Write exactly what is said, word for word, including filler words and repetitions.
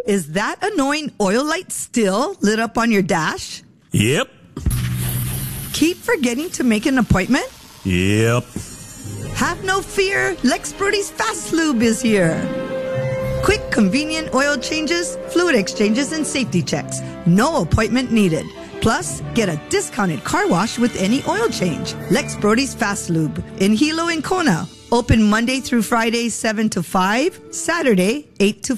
Is that annoying oil light still lit up on your dash? Yep. Keep forgetting to make an appointment? Yep. Have no fear, Lex Brody's Fast Lube is here. Quick, convenient oil changes, fluid exchanges, and safety checks. No appointment needed. Plus, get a discounted car wash with any oil change. Lex Brody's Fast Lube in Hilo and Kona. Open Monday through Friday, seven to five, Saturday, eight to